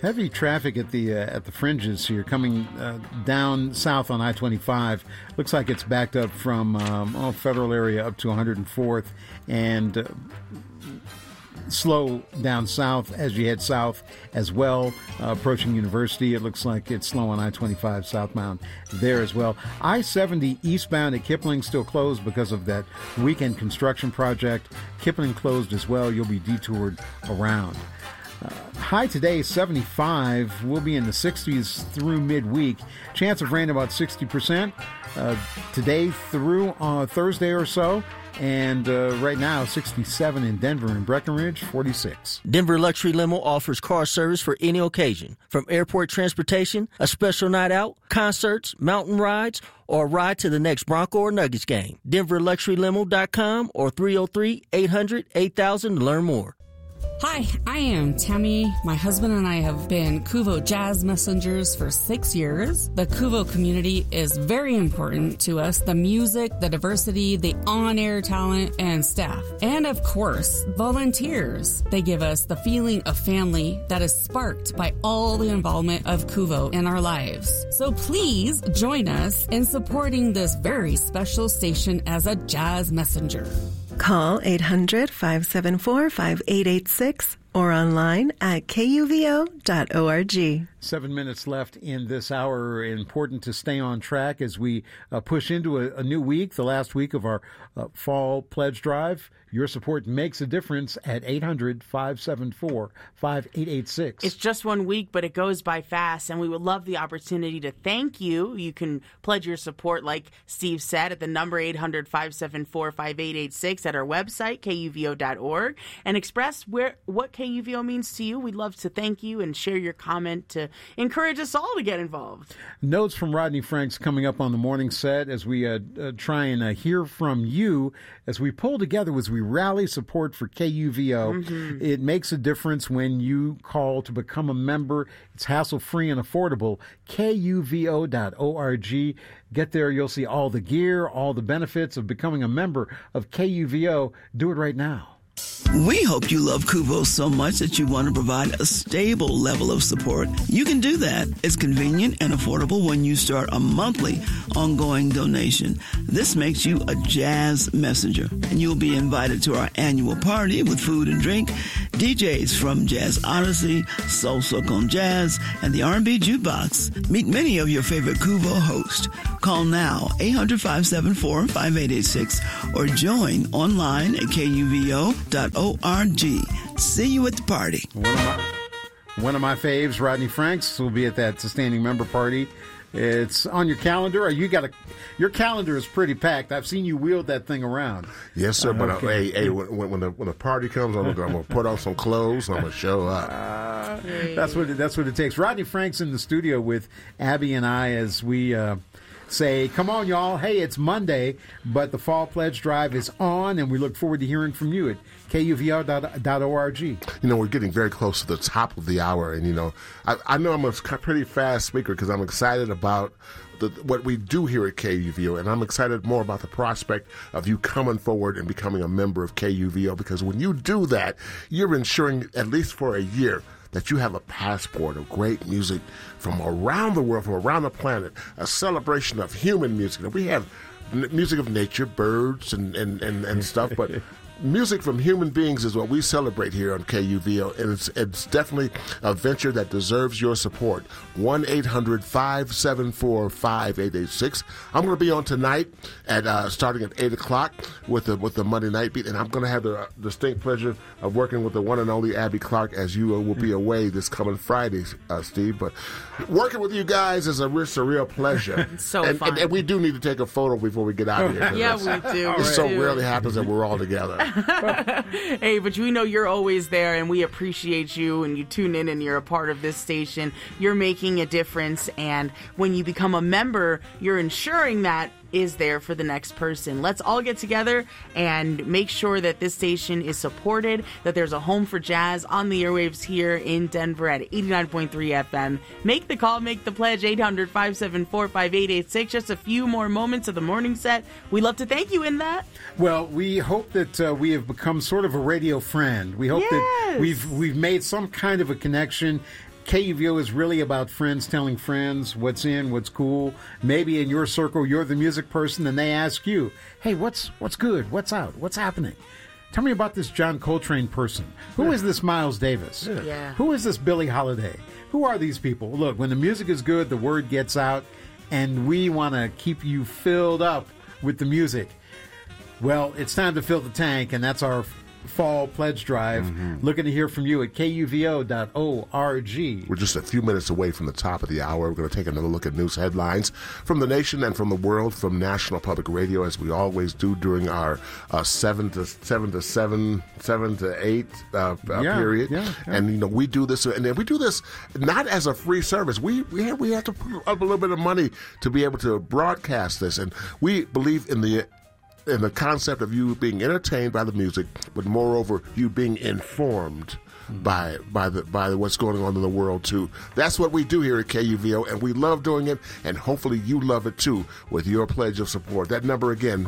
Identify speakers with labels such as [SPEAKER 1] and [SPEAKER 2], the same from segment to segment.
[SPEAKER 1] Heavy traffic at the fringes here, coming down south on I-25. Looks like it's backed up from Federal area up to 104th, and slow down south as you head south as well. Approaching University, it looks like it's slow on I-25 southbound there as well. I-70 eastbound at Kipling still closed because of that weekend construction project. Kipling closed as well. You'll be detoured around. High today, 75. We'll be in the 60s through midweek. Chance of rain about 60%. Today through Thursday or so. And right now, 67 in Denver and Breckenridge, 46.
[SPEAKER 2] Denver Luxury Limo offers car service for any occasion. From airport transportation, a special night out, concerts, mountain rides, or a ride to the next Bronco or Nuggets game. DenverLuxuryLimo.com or 303-800-8000 to learn more.
[SPEAKER 3] Hi, I am Tammy. My husband and I have been Kuvo Jazz Messengers for 6 years. The Kuvo community is very important to us. The music, the diversity, the on-air talent, and staff. And of course, volunteers. They give us the feeling of family that is sparked by all the involvement of Kuvo in our lives. So please join us in supporting this very special station as a jazz messenger.
[SPEAKER 4] Call 800-574-5886 or online at kuvo.org.
[SPEAKER 1] 7 minutes left in this hour. Important to stay on track as we push into a new week, the last week of our fall pledge drive. Your support makes a difference at 800-574-5886.
[SPEAKER 5] It's just 1 week, but it goes by fast, and we would love the opportunity to thank you. You can pledge your support, like Steve said, at the number 800-574-5886 at our website, kuvo.org, and express what KUVO means to you. We'd love to thank you and share your comment to encourage us all to get involved. Notes
[SPEAKER 1] from Rodney Franks coming up on the morning set as we try and hear from you as we pull together, as we rally support for KUVO. Mm-hmm. It makes a difference when you call to become a member. It's hassle-free and affordable. KUVO.org. Get there. You'll see all the gear, all the benefits of becoming a member of KUVO. Do it right now.
[SPEAKER 6] We hope you love Kuvo so much that you want to provide a stable level of support. You can do that. It's convenient and affordable when you start a monthly ongoing donation. This makes you a jazz messenger, and you'll be invited to our annual party with food and drink, DJs from Jazz Odyssey, Salsa con Jazz, and the R&B Jukebox. Meet many of your favorite Kuvo hosts. Call now, 800-574-5886, or join online at kuvo.org. See you at the party.
[SPEAKER 1] One of my faves, Rodney Franks, will be at that sustaining member party. It's on your calendar. Your calendar is pretty packed. I've seen you wield that thing around.
[SPEAKER 7] Yes, sir. But okay. When the party comes, I'm gonna put on some clothes. I'm gonna show up.
[SPEAKER 1] That's what it takes. Rodney Franks in the studio with Abby and I as we say, come on, y'all. Hey, it's Monday, but the Fall Pledge Drive is on, and we look forward to hearing from you at KUVO.org.
[SPEAKER 7] We're getting very close to the top of the hour, and, I know I'm a pretty fast speaker because I'm excited about what we do here at KUVO, and I'm excited more about the prospect of you coming forward and becoming a member of KUVO, because when you do that, you're ensuring, at least for a year, that you have a passport of great music from around the world, from around the planet, a celebration of human music. We have music of nature, birds and stuff, but music from human beings is what we celebrate here on KUVO, and it's definitely a venture that deserves your support. 1-800-574-5886. I'm going to be on tonight at starting at 8 o'clock with the Monday Night Beat, and I'm going to have the distinct pleasure of working with the one and only Abby Clark, as you will be away this coming Friday, Steve. But working with you guys is a real pleasure.
[SPEAKER 5] It's so fun.
[SPEAKER 7] And we do need to take a photo before we get out of here.
[SPEAKER 5] Yeah, we do.
[SPEAKER 7] It so rarely happens that we're all together.
[SPEAKER 5] Hey, but we know you're always there, and we appreciate you, and you tune in and you're a part of this station. You're making a difference, and when you become a member, you're ensuring that is there for the next person. Let's all get together and make sure that this station is supported, that there's a home for jazz on the airwaves here in Denver at 89.3 FM. Make the call, make the pledge, 800-574-5886. Just a few more moments of the morning set. We'd love to thank you in that.
[SPEAKER 1] Well, we hope that we have become sort of a radio friend. We hope that we've made some kind of a connection. KUVO is really about friends telling friends what's in, what's cool. Maybe in your circle, you're the music person, and they ask you, hey, what's good? What's out? What's happening? Tell me about this John Coltrane person. Who is this Miles Davis?
[SPEAKER 5] Yeah.
[SPEAKER 1] Who is this Billie Holiday? Who are these people? Look, when the music is good, the word gets out, and we want to keep you filled up with the music. Well, it's time to fill the tank, and that's our fall pledge drive. Looking to hear from you at KUVO.org.
[SPEAKER 7] We're just a few minutes away from the top of the hour. We're going to take another look at news headlines from the nation and from the world from National Public Radio, as we always do during our 7 to 8 period. And we do this, and we do this not as a free service. We have to put up a little bit of money to be able to broadcast this, and we believe in the concept of you being entertained by the music, but moreover, you being informed by what's going on in the world too. That's what we do here at KUVO, and we love doing it, and hopefully you love it too with your pledge of support. That number again,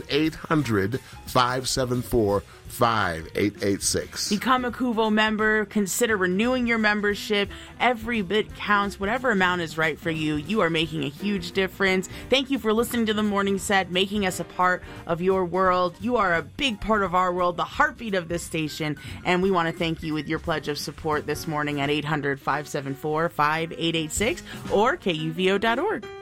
[SPEAKER 7] 1-800-574-5886.
[SPEAKER 5] Become a KUVO member. Consider renewing your membership. Every bit counts. Whatever amount is right for you. You are making a huge difference. Thank you for listening to The Morning Set, making us a part of your world. You are a big part of our world, the heartbeat of this station, and we want to thank you with your pledge of support this morning at 800-574-5886 or KUVO.org.